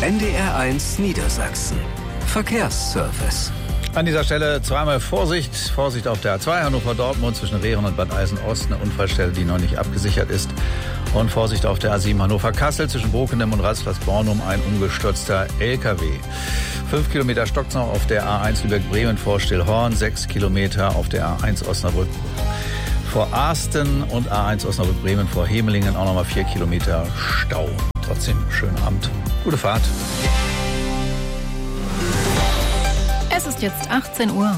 NDR1 Niedersachsen. Verkehrsservice. An dieser Stelle zweimal Vorsicht. Vorsicht auf der A2 Hannover-Dortmund zwischen Rehren und Bad Eisen-Ost. Eine Unfallstelle, die noch nicht abgesichert ist. Und Vorsicht auf der A7 Hannover-Kassel zwischen Bokenem und Rasplatz-Bornum. Ein umgestürzter LKW. 5 Kilometer stockt's noch auf der A1 Lübeck-Bremen vor Stillhorn. 6 Kilometer auf der A1 Osnabrück vor Arsten und A1 Osnabrück-Bremen vor Hemelingen. Auch nochmal 4 Kilometer Stau. Trotzdem schönen Abend. Gute Fahrt. Es ist jetzt 18 Uhr.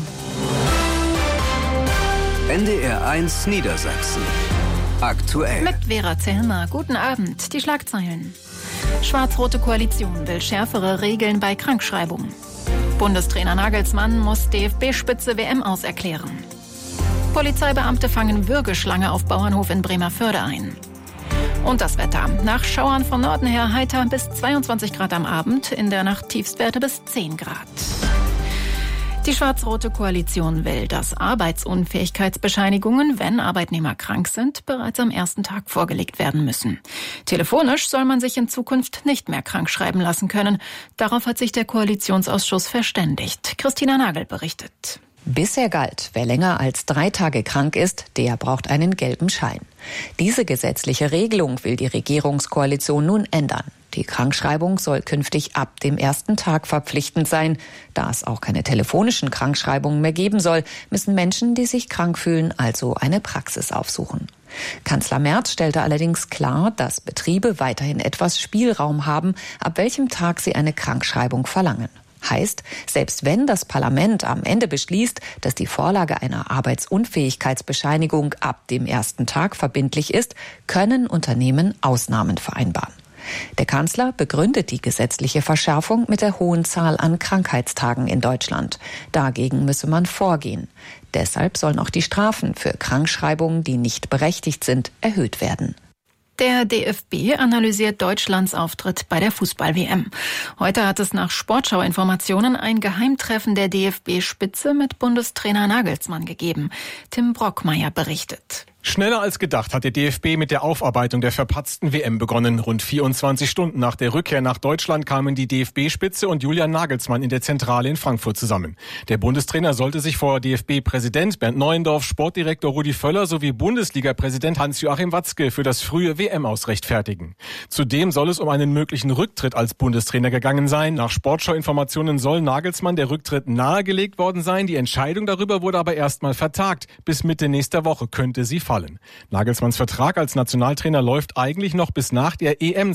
NDR1 Niedersachsen. Aktuell. Mit Vera Zellmer. Guten Abend. Die Schlagzeilen. Schwarz-rote Koalition will schärfere Regeln bei Krankschreibung. Bundestrainer Nagelsmann muss DFB-Spitze WM auserklären. Polizeibeamte fangen Würgeschlange auf Bauernhof in Bremerförde ein. Und das Wetter. Nach Schauern von Norden her heiter bis 22 Grad am Abend, in der Nacht Tiefstwerte bis 10 Grad. Die schwarz-rote Koalition will, dass Arbeitsunfähigkeitsbescheinigungen, wenn Arbeitnehmer krank sind, bereits am ersten Tag vorgelegt werden müssen. Telefonisch soll man sich in Zukunft nicht mehr krank schreiben lassen können. Darauf hat sich der Koalitionsausschuss verständigt. Christina Nagel berichtet. Bisher galt, wer länger als 3 Tage krank ist, der braucht einen gelben Schein. Diese gesetzliche Regelung will die Regierungskoalition nun ändern. Die Krankschreibung soll künftig ab dem ersten Tag verpflichtend sein. Da es auch keine telefonischen Krankschreibungen mehr geben soll, müssen Menschen, die sich krank fühlen, also eine Praxis aufsuchen. Kanzler Merz stellte allerdings klar, dass Betriebe weiterhin etwas Spielraum haben, ab welchem Tag sie eine Krankschreibung verlangen. Heißt, selbst wenn das Parlament am Ende beschließt, dass die Vorlage einer Arbeitsunfähigkeitsbescheinigung ab dem ersten Tag verbindlich ist, können Unternehmen Ausnahmen vereinbaren. Der Kanzler begründet die gesetzliche Verschärfung mit der hohen Zahl an Krankheitstagen in Deutschland. Dagegen müsse man vorgehen. Deshalb sollen auch die Strafen für Krankschreibungen, die nicht berechtigt sind, erhöht werden. Der DFB analysiert Deutschlands Auftritt bei der Fußball-WM. Heute hat es nach Sportschau-Informationen ein Geheimtreffen der DFB-Spitze mit Bundestrainer Nagelsmann gegeben. Tim Brockmeier berichtet. Schneller als gedacht hat der DFB mit der Aufarbeitung der verpatzten WM begonnen. Rund 24 Stunden nach der Rückkehr nach Deutschland kamen die DFB-Spitze und Julian Nagelsmann in der Zentrale in Frankfurt zusammen. Der Bundestrainer sollte sich vor DFB-Präsident Bernd Neuendorf, Sportdirektor Rudi Völler sowie Bundesliga-Präsident Hans-Joachim Watzke für das frühe WM-Aus rechtfertigen. Zudem soll es um einen möglichen Rücktritt als Bundestrainer gegangen sein. Nach Sportschau-Informationen soll Nagelsmann der Rücktritt nahegelegt worden sein. Die Entscheidung darüber wurde aber erstmal vertagt. Bis Mitte nächster Woche könnte sie fallen. Nagelsmanns Vertrag als Nationaltrainer läuft eigentlich noch bis nach der EM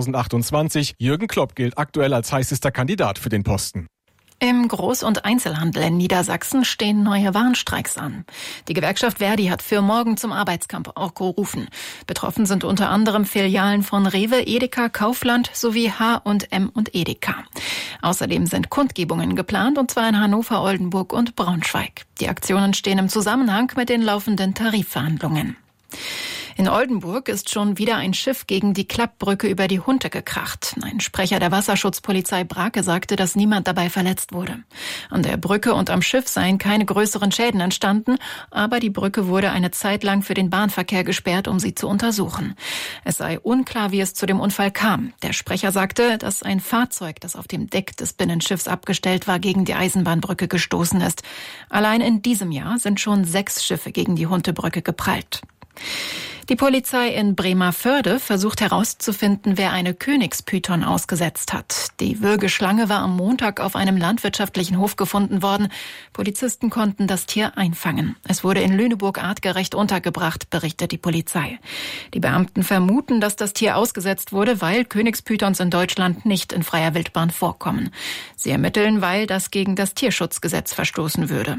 2028. Jürgen Klopp gilt aktuell als heißester Kandidat für den Posten. Im Groß- und Einzelhandel in Niedersachsen stehen neue Warnstreiks an. Die Gewerkschaft Verdi hat für morgen zum Arbeitskampf auch gerufen. Betroffen sind unter anderem Filialen von Rewe, Edeka, Kaufland sowie H&M und Edeka. Außerdem sind Kundgebungen geplant, und zwar in Hannover, Oldenburg und Braunschweig. Die Aktionen stehen im Zusammenhang mit den laufenden Tarifverhandlungen. In Oldenburg ist schon wieder ein Schiff gegen die Klappbrücke über die Hunte gekracht. Ein Sprecher der Wasserschutzpolizei Brake sagte, dass niemand dabei verletzt wurde. An der Brücke und am Schiff seien keine größeren Schäden entstanden, aber die Brücke wurde eine Zeit lang für den Bahnverkehr gesperrt, um sie zu untersuchen. Es sei unklar, wie es zu dem Unfall kam. Der Sprecher sagte, dass ein Fahrzeug, das auf dem Deck des Binnenschiffs abgestellt war, gegen die Eisenbahnbrücke gestoßen ist. Allein in diesem Jahr sind schon 6 Schiffe gegen die Huntebrücke geprallt. Die Polizei in Bremerförde versucht herauszufinden, wer eine Königspython ausgesetzt hat. Die Würgeschlange war am Montag auf einem landwirtschaftlichen Hof gefunden worden. Polizisten konnten das Tier einfangen. Es wurde in Lüneburg artgerecht untergebracht, berichtet die Polizei. Die Beamten vermuten, dass das Tier ausgesetzt wurde, weil Königspythons in Deutschland nicht in freier Wildbahn vorkommen. Sie ermitteln, weil das gegen das Tierschutzgesetz verstoßen würde.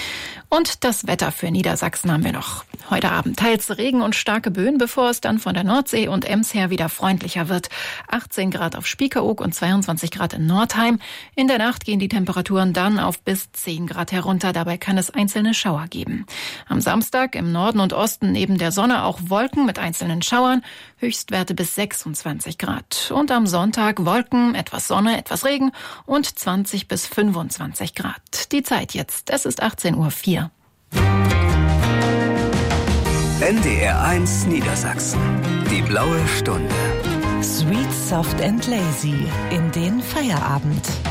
Und das Wetter für Niedersachsen haben wir noch. Heute Abend teils Regen und starke Böen, bevor es dann von der Nordsee und Ems her wieder freundlicher wird. 18 Grad auf Spiekeroog und 22 Grad in Nordheim. In der Nacht gehen die Temperaturen dann auf bis 10 Grad herunter. Dabei kann es einzelne Schauer geben. Am Samstag im Norden und Osten neben der Sonne auch Wolken mit einzelnen Schauern. Höchstwerte bis 26 Grad. Und am Sonntag Wolken, etwas Sonne, etwas Regen und 20 bis 25 Grad. Die Zeit jetzt. Es ist 18:04 Uhr. NDR1 Niedersachsen. Die blaue Stunde. Sweet, Soft and Lazy in den Feierabend.